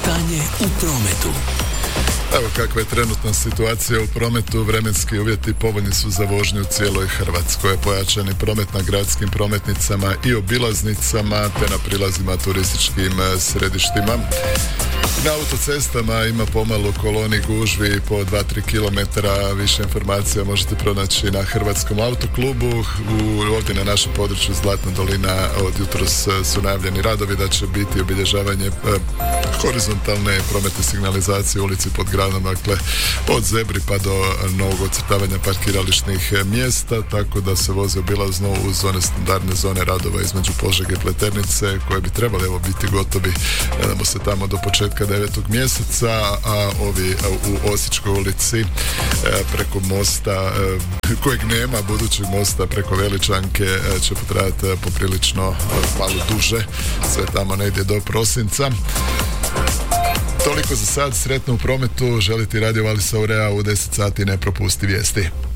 Stanje u prometu. Evo kakva je trenutna situacija u prometu. Vremenski uvjeti povoljni su za vožnju u cijeloj Hrvatskoj. Pojačani promet na gradskim prometnicama i obilaznicama te na prilazima turističkim središtima. Na autocestama ima pomalo koloni gužvi po 2-3 km. Više informacija možete pronaći na Hrvatskom autoklubu. Ovdje na našem području Zlatna dolina od jutros su najavljeni radovi da će biti obilježavanje horizontalne prometne signalizacije u ulici pod gradom, dakle od Zebri pa do novog ocrtavanja parkirališnih mjesta, tako da se voze obilazno uz one standardne zone radova između Požege i Pleternice koje bi trebali biti gotovi, nadamo se, tamo do početka 9. mjeseca, a ovi u Osječkoj ulici preko mosta kojeg nema, budućeg mosta preko Veličanke, će potrajati poprilično malo duže, sve tamo negdje do prosinca. Toliko za sad, sretno u prometu, želiti Radio Valisa Aurea u 10 sati, ne propusti vijesti.